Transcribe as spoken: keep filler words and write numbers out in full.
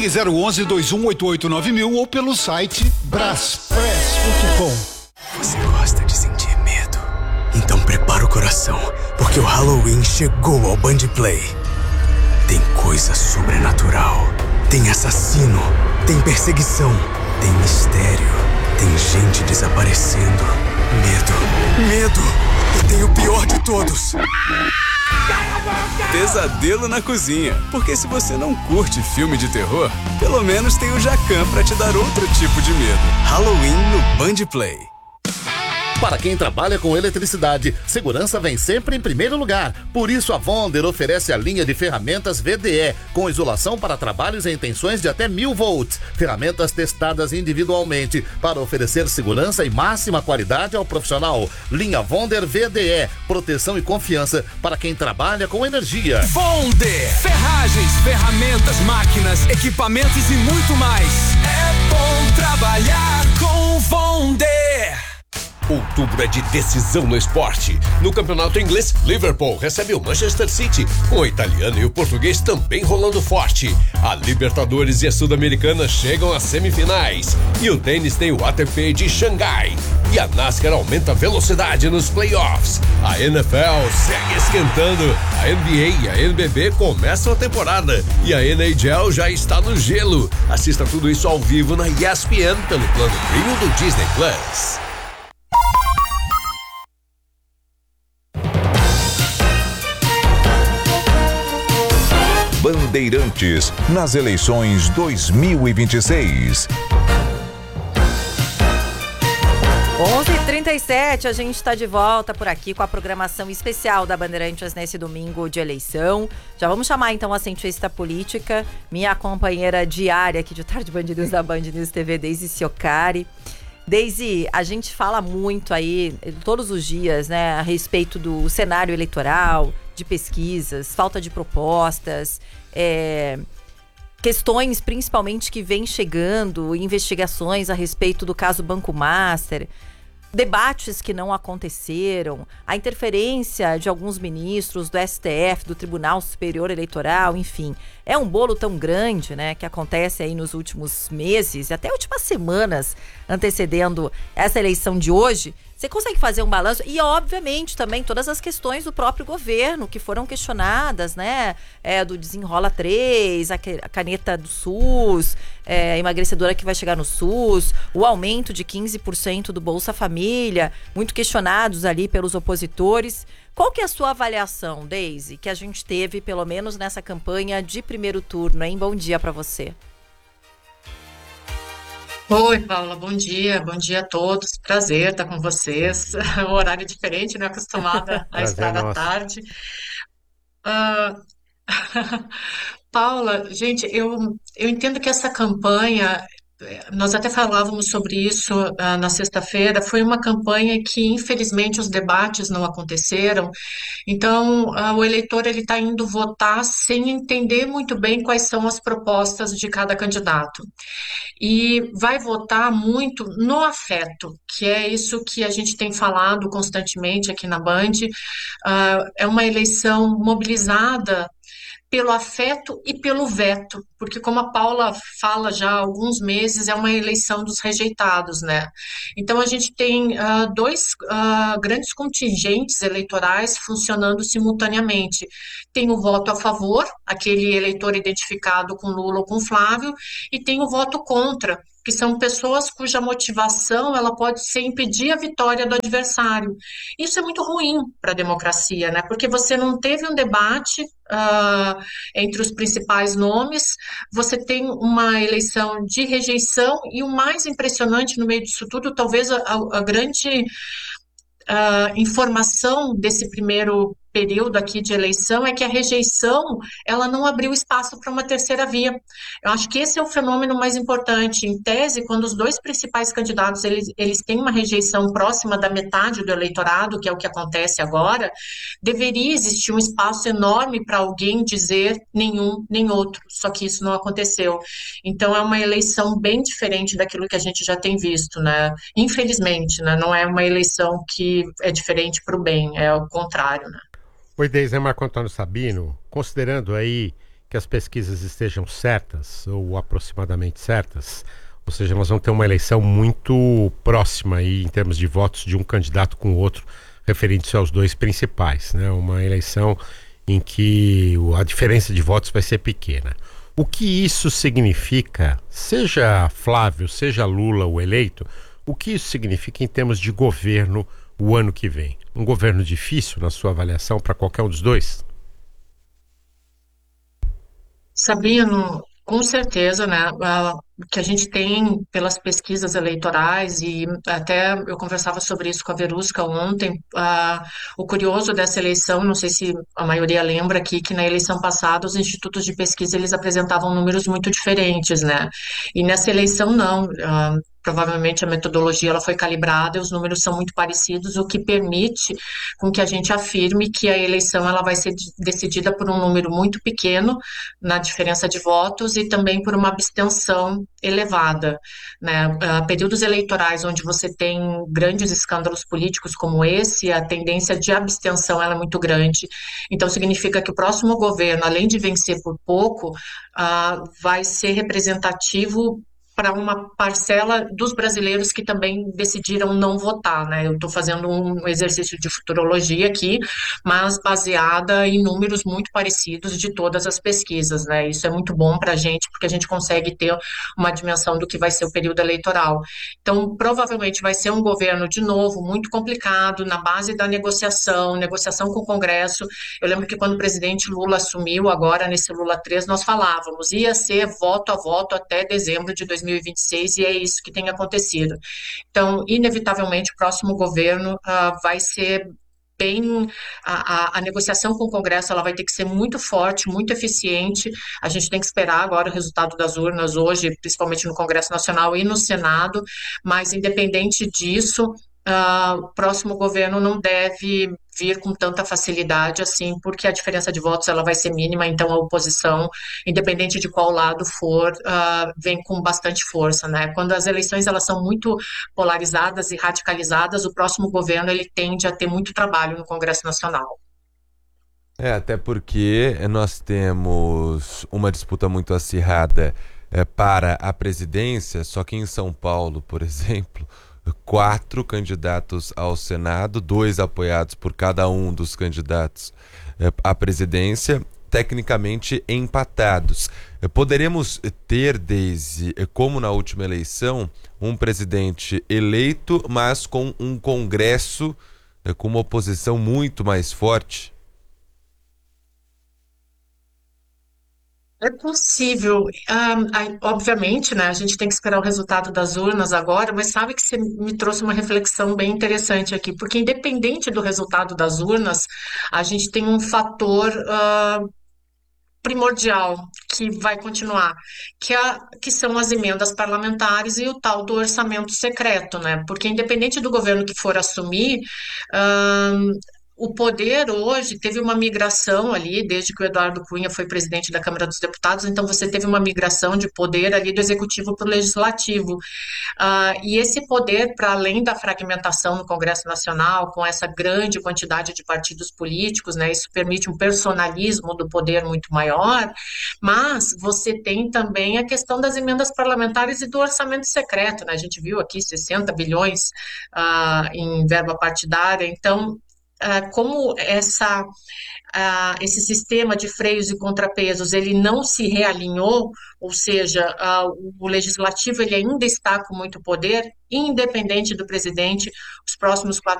Ligue zero onze, dois um oito oito, nove mil ou pelo site braspress ponto com. Você gosta de sentir medo? Então prepara o coração, porque o Halloween chegou ao Band Play. Tem coisa sobrenatural, tem assassino, tem perseguição, tem mistério, tem gente desaparecendo. Medo, medo, e tem o pior de todos. Pesadelo na cozinha, porque se você não curte filme de terror, pelo menos tem o Jacan pra te dar outro tipo de medo. Halloween no Band Play. Para quem trabalha com eletricidade, segurança vem sempre em primeiro lugar. Por isso, a Vonder oferece a linha de ferramentas V D E, com isolação para trabalhos em tensões de até mil volts. Ferramentas testadas individualmente para oferecer segurança e máxima qualidade ao profissional. Linha Vonder V D E, proteção e confiança para quem trabalha com energia. Vonder, ferragens, ferramentas, máquinas, equipamentos e muito mais. É bom trabalhar com Vonder. Outubro é de decisão no esporte. No campeonato inglês, Liverpool recebe o Manchester City, com o italiano e o português também rolando forte. A Libertadores e a Sul-Americana chegam às semifinais. E o tênis tem o A T P de Xangai. E a NASCAR aumenta a velocidade nos playoffs. A N F L segue esquentando. A N B A e a N B B começam a temporada. E a N H L já está no gelo. Assista tudo isso ao vivo na E S P N pelo plano premium do Disney Plus. Bandeirantes nas eleições dois mil e vinte e seis. onze e trinta e sete, a gente está de volta por aqui com a programação especial da Bandeirantes nesse domingo de eleição. Já vamos chamar então a cientista política, minha companheira diária aqui de Tarde Band News da Band News T V, Deise Ciocari. Deise, a gente fala muito aí, todos os dias, né, a respeito do cenário eleitoral, de pesquisas, falta de propostas, é, questões principalmente que vêm chegando, investigações a respeito do caso Banco Master, debates que não aconteceram, a interferência de alguns ministros do S T F, do Tribunal Superior Eleitoral, enfim. É um bolo tão grande, né, que acontece aí nos últimos meses, até últimas semanas antecedendo essa eleição de hoje. Você consegue fazer um balanço? E, obviamente, também todas as questões do próprio governo que foram questionadas, né? É, do Desenrola três, a caneta do SUS, é, emagrecedora que vai chegar no SUS, o aumento de quinze por cento do Bolsa Família, muito questionados ali pelos opositores. Qual que é a sua avaliação, Deise, que a gente teve, pelo menos nessa campanha de primeiro turno, hein? Bom dia para você. Oi, Paula, bom dia, bom dia a todos, prazer estar com vocês, o horário é diferente, não é acostumada a estar à tarde. Uh, Paula, gente, eu, eu entendo que essa campanha, nós até falávamos sobre isso uh, na sexta-feira, foi uma campanha que infelizmente os debates não aconteceram, então uh, o eleitor ele está indo votar sem entender muito bem quais são as propostas de cada candidato. E vai votar muito no afeto, que é isso que a gente tem falado constantemente aqui na Band. Uh, é uma eleição mobilizada pelo afeto e pelo veto, porque como a Paula fala já há alguns meses, é uma eleição dos rejeitados, né? Então a gente tem uh, dois uh, grandes contingentes eleitorais funcionando simultaneamente. Tem o voto a favor, aquele eleitor identificado com Lula ou com Flávio, e tem o voto contra, que são pessoas cuja motivação ela pode ser impedir a vitória do adversário. Isso é muito ruim para a democracia, né? Porque você não teve um debate uh, entre os principais nomes, você tem uma eleição de rejeição e o mais impressionante no meio disso tudo, talvez a, a grande uh, informação desse primeiro período aqui de eleição é que a rejeição ela não abriu espaço para uma terceira via. Eu acho que esse é o fenômeno mais importante. Em tese, quando os dois principais candidatos eles, eles têm uma rejeição próxima da metade do eleitorado, que é o que acontece agora, deveria existir um espaço enorme para alguém dizer nenhum nem outro, só que isso não aconteceu. Então é uma eleição bem diferente daquilo que a gente já tem visto, né? Infelizmente, né? Não é uma eleição que é diferente para o bem, é o contrário, né? Oi, Deise, é Marco Antônio Sabino. Considerando aí que as pesquisas estejam certas, ou aproximadamente certas, ou seja, nós vamos ter uma eleição muito próxima aí, em termos de votos de um candidato com o outro, referente-se aos dois principais, né? Uma eleição em que a diferença de votos vai ser pequena. O que isso significa, seja Flávio, seja Lula o eleito, o que isso significa em termos de governo o ano que vem? Um governo difícil, na sua avaliação, para qualquer um dos dois? Sabino, com certeza, né? ah, O que a gente tem pelas pesquisas eleitorais, e até eu conversava sobre isso com a Verusca ontem, ah, o curioso dessa eleição, não sei se a maioria lembra aqui, que na eleição passada os institutos de pesquisa eles apresentavam números muito diferentes, né? E nessa eleição não. ah, Provavelmente a metodologia ela foi calibrada e os números são muito parecidos, o que permite com que a gente afirme que a eleição ela vai ser de- decidida por um número muito pequeno na diferença de votos e também por uma abstenção elevada, né? Ah, períodos eleitorais onde você tem grandes escândalos políticos como esse, a tendência de abstenção ela é muito grande. Então significa que o próximo governo, além de vencer por pouco, ah, vai ser representativo para uma parcela dos brasileiros que também decidiram não votar, né? Eu estou fazendo um exercício de futurologia aqui, mas baseada em números muito parecidos de todas as pesquisas, né? Isso é muito bom para a gente, porque a gente consegue ter uma dimensão do que vai ser o período eleitoral. Então, provavelmente vai ser um governo, de novo, muito complicado, na base da negociação, negociação com o Congresso. Eu lembro que quando o presidente Lula assumiu, agora nesse Lula três, nós falávamos, ia ser voto a voto até dezembro de dois mil e vinte e seis, e é isso que tem acontecido. Então, inevitavelmente, o próximo governo ah, vai ser bem. A, a, a negociação com o Congresso ela vai ter que ser muito forte, muito eficiente. A gente tem que esperar agora o resultado das urnas hoje, principalmente no Congresso Nacional e no Senado, mas independente disso, ah, o próximo governo não deve vir com tanta facilidade assim, porque a diferença de votos ela vai ser mínima, então a oposição, independente de qual lado for, ah, vem com bastante força, né? Quando as eleições elas são muito polarizadas e radicalizadas, o próximo governo ele tende a ter muito trabalho no Congresso Nacional. É, até porque nós temos uma disputa muito acirrada é, para a presidência, só que em São Paulo, por exemplo, quatro candidatos ao Senado, dois apoiados por cada um dos candidatos é, à presidência, tecnicamente empatados. É, poderemos ter, Deise, é, como na última eleição, um presidente eleito, mas com um Congresso é, com uma oposição muito mais forte? É possível. Ah, aí, obviamente, né, a gente tem que esperar o resultado das urnas agora, mas sabe que você me trouxe uma reflexão bem interessante aqui, porque independente do resultado das urnas, a gente tem um fator ah, primordial que vai continuar, que, é, que são as emendas parlamentares e o tal do orçamento secreto, né? Porque independente do governo que for assumir, ahn, o poder hoje teve uma migração ali, desde que o Eduardo Cunha foi presidente da Câmara dos Deputados, então você teve uma migração de poder ali do executivo para o legislativo. Ah, e esse poder, para além da fragmentação no Congresso Nacional, com essa grande quantidade de partidos políticos, né, isso permite um personalismo do poder muito maior, mas você tem também a questão das emendas parlamentares e do orçamento secreto, né? A gente viu aqui sessenta bilhões ah, em verba partidária, então ah, como essa, ah, esse sistema de freios e contrapesos ele não se realinhou, ou seja, ah, o legislativo ele ainda está com muito poder, independente do presidente, os próximos quatro